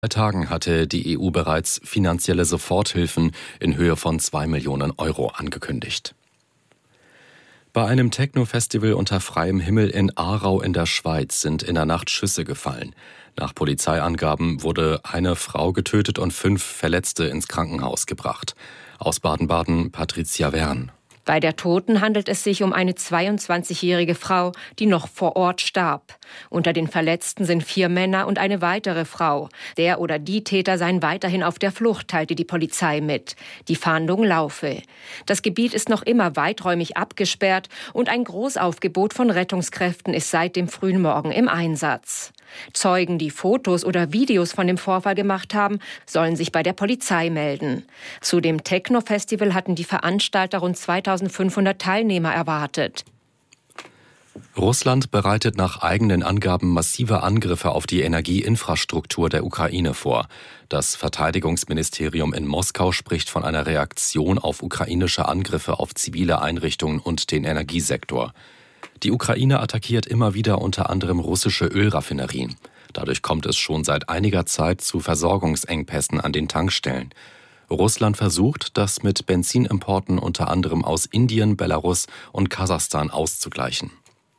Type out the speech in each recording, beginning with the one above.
Tagen hatte die EU bereits finanzielle Soforthilfen in Höhe von 2 Millionen Euro angekündigt. Bei einem Techno-Festival unter freiem Himmel in Aarau in der Schweiz sind in der Nacht Schüsse gefallen. Nach Polizeiangaben wurde eine Frau getötet und 5 Verletzte ins Krankenhaus gebracht. Aus Baden-Baden Patricia Wern. Bei der Toten handelt es sich um eine 22-jährige Frau, die noch vor Ort starb. Unter den Verletzten sind 4 Männer und eine weitere Frau. Der oder die Täter seien weiterhin auf der Flucht, teilte die Polizei mit. Die Fahndung laufe. Das Gebiet ist noch immer weiträumig abgesperrt und ein Großaufgebot von Rettungskräften ist seit dem frühen Morgen im Einsatz. Zeugen, die Fotos oder Videos von dem Vorfall gemacht haben, sollen sich bei der Polizei melden. Zu dem Techno-Festival hatten die Veranstalter rund 2500 Teilnehmer erwartet. Russland bereitet nach eigenen Angaben massive Angriffe auf die Energieinfrastruktur der Ukraine vor. Das Verteidigungsministerium in Moskau spricht von einer Reaktion auf ukrainische Angriffe auf zivile Einrichtungen und den Energiesektor. Die Ukraine attackiert immer wieder unter anderem russische Ölraffinerien. Dadurch kommt es schon seit einiger Zeit zu Versorgungsengpässen an den Tankstellen. Russland versucht, das mit Benzinimporten unter anderem aus Indien, Belarus und Kasachstan auszugleichen.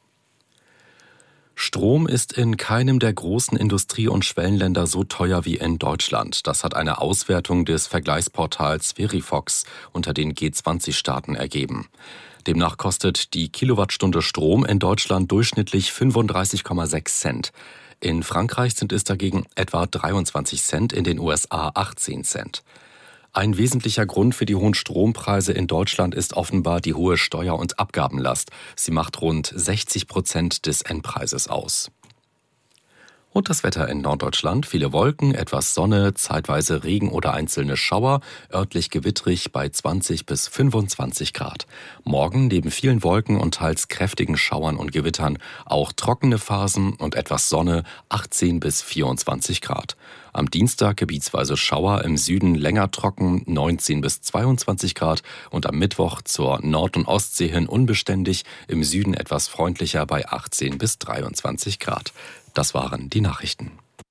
Strom ist in keinem der großen Industrie- und Schwellenländer so teuer wie in Deutschland. Das hat eine Auswertung des Vergleichsportals Verifox unter den G20-Staaten ergeben. Demnach kostet die Kilowattstunde Strom in Deutschland durchschnittlich 35,6 Cent. In Frankreich sind es dagegen etwa 23 Cent, in den USA 18 Cent. Ein wesentlicher Grund für die hohen Strompreise in Deutschland ist offenbar die hohe Steuer- und Abgabenlast. Sie macht rund 60% des Endpreises aus. Und das Wetter in Norddeutschland: viele Wolken, etwas Sonne, zeitweise Regen oder einzelne Schauer, örtlich gewittrig bei 20 bis 25 Grad. Morgen neben vielen Wolken und teils kräftigen Schauern und Gewittern auch trockene Phasen und etwas Sonne, 18 bis 24 Grad. Am Dienstag gebietsweise Schauer, im Süden länger trocken, 19 bis 22 Grad und am Mittwoch zur Nord- und Ostsee hin unbeständig, im Süden etwas freundlicher bei 18 bis 23 Grad. Das waren die Nachrichten.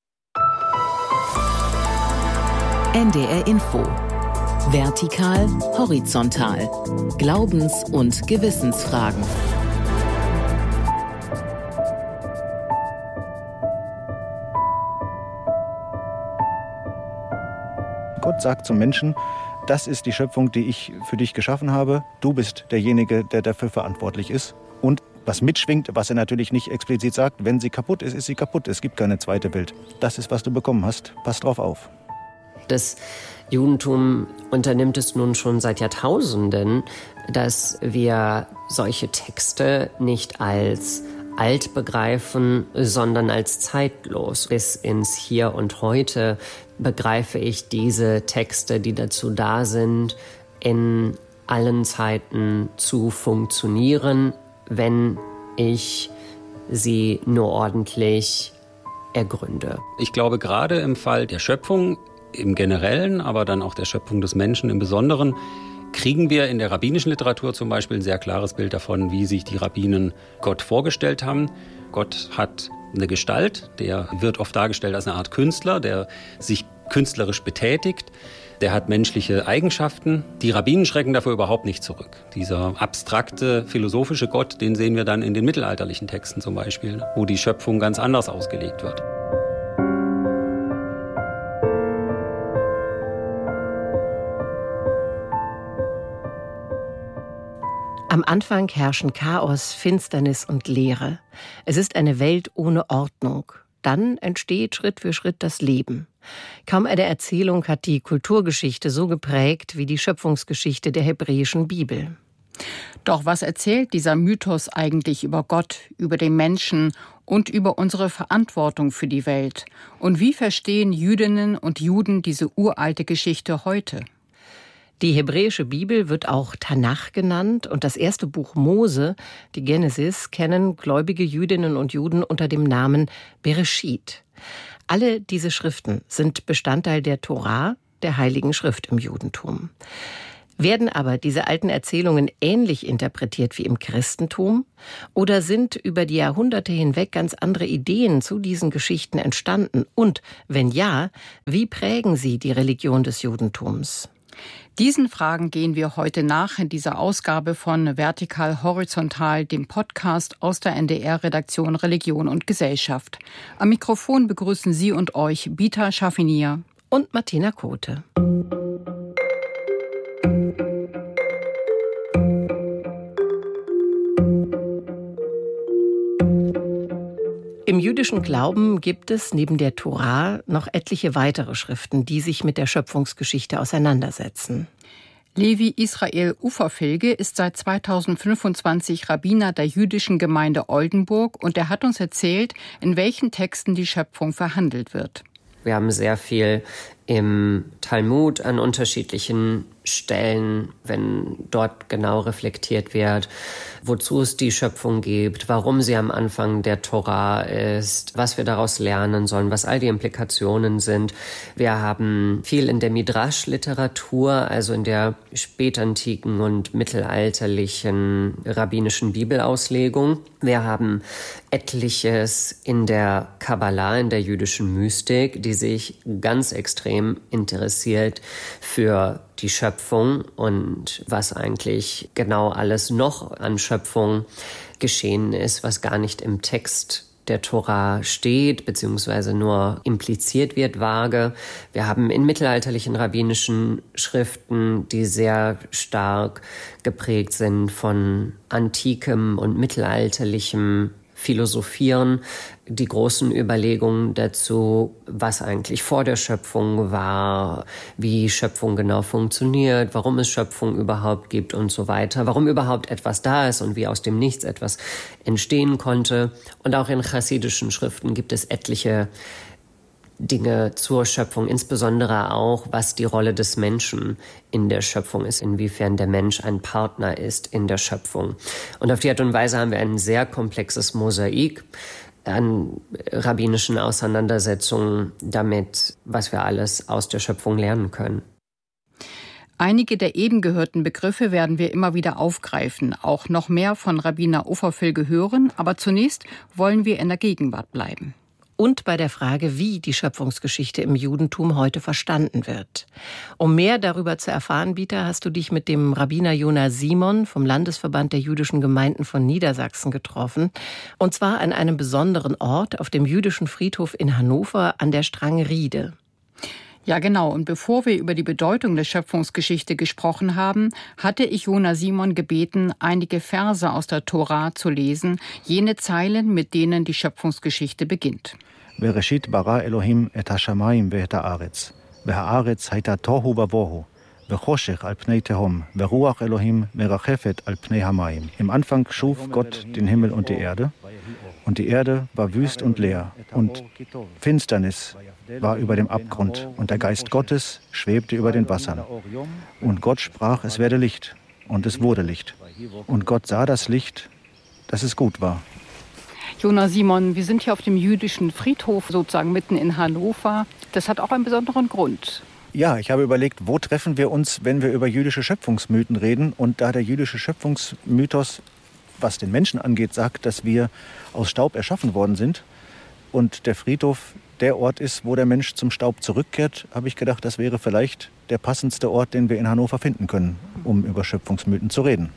NDR Info. Vertikal, horizontal. Glaubens- und Gewissensfragen. Gott sagt zum Menschen: Das ist die Schöpfung, die ich für dich geschaffen habe. Du bist derjenige, der dafür verantwortlich ist. Und was mitschwingt, was er natürlich nicht explizit sagt: Wenn sie kaputt ist, ist sie kaputt. Es gibt keine zweite Welt. Das ist, was du bekommen hast. Pass drauf auf. Das Judentum unternimmt es nun schon seit Jahrtausenden, dass wir solche Texte nicht als alt begreifen, sondern als zeitlos. Bis ins Hier und Heute begreife ich diese Texte, die dazu da sind, in allen Zeiten zu funktionieren, wenn ich sie nur ordentlich ergründe. Ich glaube, gerade im Fall der Schöpfung im Generellen, aber dann auch der Schöpfung des Menschen im Besonderen, kriegen wir in der rabbinischen Literatur zum Beispiel ein sehr klares Bild davon, wie sich die Rabbinen Gott vorgestellt haben. Gott hat eine Gestalt, der wird oft dargestellt als eine Art Künstler, der sich künstlerisch betätigt. Der hat menschliche Eigenschaften. Die Rabbinen schrecken davor überhaupt nicht zurück. Dieser abstrakte, philosophische Gott, den sehen wir dann in den mittelalterlichen Texten zum Beispiel, wo die Schöpfung ganz anders ausgelegt wird. Am Anfang herrschen Chaos, Finsternis und Leere. Es ist eine Welt ohne Ordnung. Dann entsteht Schritt für Schritt das Leben. Kaum eine Erzählung hat die Kulturgeschichte so geprägt wie die Schöpfungsgeschichte der hebräischen Bibel. Doch was erzählt dieser Mythos eigentlich über Gott, über den Menschen und über unsere Verantwortung für die Welt? Und wie verstehen Jüdinnen und Juden diese uralte Geschichte heute? Die hebräische Bibel wird auch Tanach genannt und das erste Buch Mose, die Genesis, kennen gläubige Jüdinnen und Juden unter dem Namen Bereshit. Alle diese Schriften sind Bestandteil der Torah, der Heiligen Schrift im Judentum. Werden aber diese alten Erzählungen ähnlich interpretiert wie im Christentum? Oder sind über die Jahrhunderte hinweg ganz andere Ideen zu diesen Geschichten entstanden? Und wenn ja, wie prägen sie die Religion des Judentums? Diesen Fragen gehen wir heute nach in dieser Ausgabe von Vertikal Horizontal, dem Podcast aus der NDR-Redaktion Religion und Gesellschaft. Am Mikrofon begrüßen Sie und euch Bita Schaffinier und Martina Kote. Im jüdischen Glauben gibt es neben der Tora noch etliche weitere Schriften, die sich mit der Schöpfungsgeschichte auseinandersetzen. Levi Israel Uferfilge ist seit 2025 Rabbiner der jüdischen Gemeinde Oldenburg und er hat uns erzählt, in welchen Texten die Schöpfung verhandelt wird. Wir haben sehr viel im Talmud an unterschiedlichen Stellen, wenn dort genau reflektiert wird, wozu es die Schöpfung gibt, warum sie am Anfang der Tora ist, was wir daraus lernen sollen, was all die Implikationen sind. Wir haben viel in der Midrash-Literatur, also in der spätantiken und mittelalterlichen rabbinischen Bibelauslegung. Wir haben etliches in der Kabbalah, in der jüdischen Mystik, die sich ganz extrem interessiert für die Schöpfung und was eigentlich genau alles noch an Schöpfung geschehen ist, was gar nicht im Text der Tora steht, beziehungsweise nur impliziert wird vage. Wir haben in mittelalterlichen rabbinischen Schriften, die sehr stark geprägt sind von antikem und mittelalterlichem Philosophieren, die großen Überlegungen dazu, was eigentlich vor der Schöpfung war, wie Schöpfung genau funktioniert, warum es Schöpfung überhaupt gibt und so weiter, warum überhaupt etwas da ist und wie aus dem Nichts etwas entstehen konnte. Und auch in chassidischen Schriften gibt es etliche Dinge zur Schöpfung, insbesondere auch, was die Rolle des Menschen in der Schöpfung ist, inwiefern der Mensch ein Partner ist in der Schöpfung. Und auf die Art und Weise haben wir ein sehr komplexes Mosaik an rabbinischen Auseinandersetzungen damit, was wir alles aus der Schöpfung lernen können. Einige der eben gehörten Begriffe werden wir immer wieder aufgreifen, auch noch mehr von Rabbiner Uferfilge hören, aber zunächst wollen wir in der Gegenwart bleiben. Und bei der Frage, wie die Schöpfungsgeschichte im Judentum heute verstanden wird. Um mehr darüber zu erfahren, Bita, hast du dich mit dem Rabbiner Jona Simon vom Landesverband der jüdischen Gemeinden von Niedersachsen getroffen. Und zwar an einem besonderen Ort auf dem jüdischen Friedhof in Hannover an der Strang-Riede. Ja, genau. Und bevor wir über die Bedeutung der Schöpfungsgeschichte gesprochen haben, hatte ich Jona Simon gebeten, einige Verse aus der Tora zu lesen, jene Zeilen, mit denen die Schöpfungsgeschichte beginnt. Bereshit bara Elohim et hashamayim ve'et haaretz, ve'haaretz hayta tohu vavohu, ve'choshech al pnei tehom, ve'ruach Elohim merachefet al pnei hamayim. Im Anfang schuf Gott den Himmel und die Erde Erde war wüst und leer, und Finsternis war über dem Abgrund, und der Geist Gottes schwebte über den Wassern. Und Gott sprach, es werde Licht, und es wurde Licht. Und Gott sah das Licht, dass es gut war. Jona Simon, wir sind hier auf dem jüdischen Friedhof, sozusagen mitten in Hannover. Das hat auch einen besonderen Grund. Ja, ich habe überlegt, wo treffen wir uns, wenn wir über jüdische Schöpfungsmythen reden. Und da der jüdische Schöpfungsmythos, was den Menschen angeht, sagt, dass wir aus Staub erschaffen worden sind und der Friedhof der Ort ist, wo der Mensch zum Staub zurückkehrt, habe ich gedacht, das wäre vielleicht der passendste Ort, den wir in Hannover finden können, um über Schöpfungsmythen zu reden.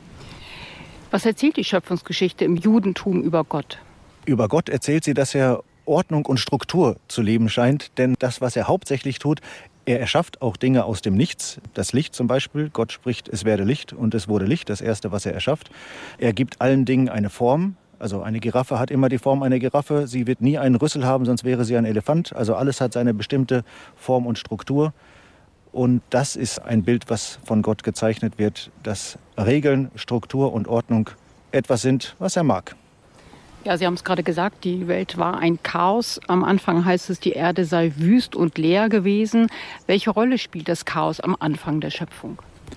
Was erzählt die Schöpfungsgeschichte im Judentum über Gott? Über Gott erzählt sie, dass er Ordnung und Struktur zu leben scheint, denn das, was er hauptsächlich tut, er erschafft auch Dinge aus dem Nichts. Das Licht zum Beispiel. Gott spricht, es werde Licht, und es wurde Licht, das Erste, was er erschafft. Er gibt allen Dingen eine Form. Also eine Giraffe hat immer die Form einer Giraffe. Sie wird nie einen Rüssel haben, sonst wäre sie ein Elefant. Also alles hat seine bestimmte Form und Struktur. Und das ist ein Bild, was von Gott gezeichnet wird, dass Regeln, Struktur und Ordnung etwas sind, was er mag. Ja, Sie haben es gerade gesagt, die Welt war ein Chaos. Am Anfang heißt es, die Erde sei wüst und leer gewesen. Welche Rolle spielt das Chaos am Anfang der Schöpfung?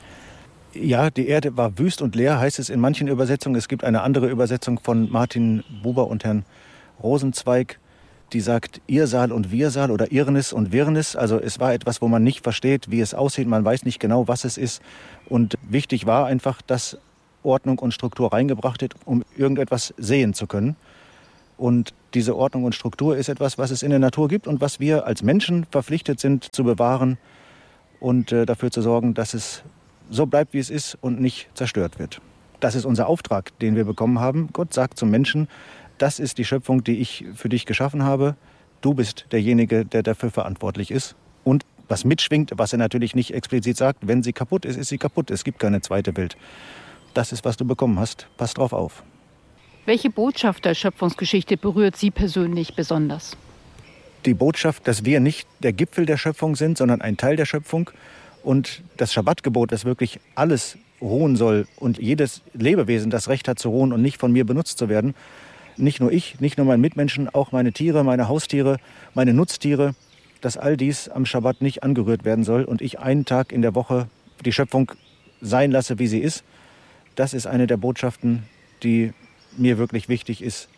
Ja, die Erde war wüst und leer, heißt es in manchen Übersetzungen. Es gibt eine andere Übersetzung von Martin Buber und Herrn Rosenzweig. die sagt Irsal und Wirsal oder Irrnis und Wirrnis. Also es war etwas, wo man nicht versteht, wie es aussieht. Man weiß nicht genau, was es ist. Und wichtig war einfach, dass Ordnung und Struktur reingebracht wird, um irgendetwas sehen zu können. Und diese Ordnung und Struktur ist etwas, was es in der Natur gibt und was wir als Menschen verpflichtet sind zu bewahren und dafür zu sorgen, dass es so bleibt, wie es ist und nicht zerstört wird. Das ist unser Auftrag, den wir bekommen haben. Gott sagt zum Menschen, das ist die Schöpfung, die ich für dich geschaffen habe. Du bist derjenige, der dafür verantwortlich ist. Und was mitschwingt, was er natürlich nicht explizit sagt, wenn sie kaputt ist, ist sie kaputt. Es gibt keine zweite Welt. Das ist, was du bekommen hast. Pass drauf auf. Welche Botschaft der Schöpfungsgeschichte berührt Sie persönlich besonders? Die Botschaft, dass wir nicht der Gipfel der Schöpfung sind, sondern ein Teil der Schöpfung. Und das Schabbatgebot, das wirklich alles ruhen soll und jedes Lebewesen das Recht hat zu ruhen und nicht von mir benutzt zu werden. Nicht nur ich, nicht nur meine Mitmenschen, auch meine Tiere, meine Haustiere, meine Nutztiere, dass all dies am Schabbat nicht angerührt werden soll und ich einen Tag in der Woche die Schöpfung sein lasse, wie sie ist. Das ist eine der Botschaften, die mir wirklich wichtig ist,